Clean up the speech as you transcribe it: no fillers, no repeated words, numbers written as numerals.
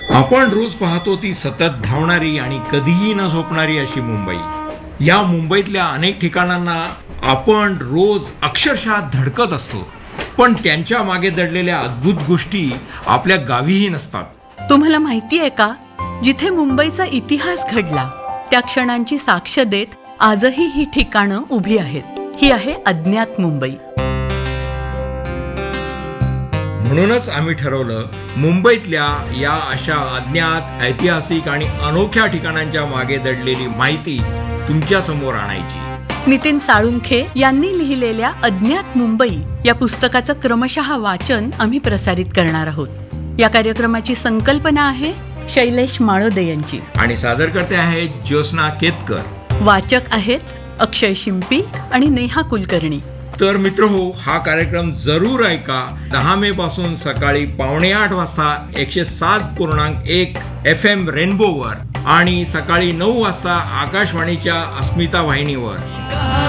आपण रोज पाहतो ती सतत धावणारी आणि कधीही न झोपणारी अशी मुंबई. या मुंबईतल्या अनेक ठिकाणांना आपण रोज अक्षरशः धडकत असतो, पण त्यांच्या मागे दडलेल्या अद्भुत गोष्टी आपल्या गावीही नसतात. तुम्हाला माहिती आहे का, जिथे मुंबईचा इतिहास घडला त्या क्षणांची साक्ष देत आजही ही ठिकाणं उभी आहेत. ही आहे अज्ञात मुंबई. म्हणूनच आम्ही ठरवलं, मुंबईतल्या या अशा अज्ञात, ऐतिहासिक आणि अनोख्या ठिकाणांच्या मागे दडलेली माहिती तुमच्या समोर आणायची. नितीन साळुंखे यांनी लिहिलेल्या अज्ञात मुंबई या पुस्तकाचं क्रमशः वाचन आम्ही प्रसारित करणार आहोत. या कार्यक्रमाची संकल्पना आहे शैलेश माळोदे यांची आणि सादरकर्ते आहेत ज्योत्स्ना केतकर. वाचक आहेत अक्षय शिंपी आणि नेहा कुलकर्णी. तर मित्रहो, हा कार्यक्रम जरूर ऐका. 10 मे पासून सकाळी 7:45 वाजता 107.1 FM रेनबोवर आणि सकाळी 9 वाजता आकाशवाणीच्या अस्मिता वाहिनीवर.